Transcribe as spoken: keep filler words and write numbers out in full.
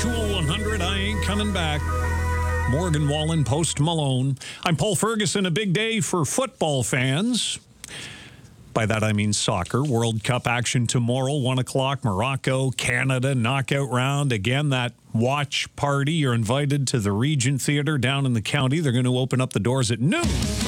Cool one hundred, I ain't coming back. Morgan Wallen, Post Malone. I'm Paul Ferguson. A big day for football fans. By that I mean soccer. World Cup action tomorrow, one o'clock. Morocco, Canada, knockout round. Again, that watch party. You're invited to the Regent Theatre down in the county. They're going to open up the doors at noon.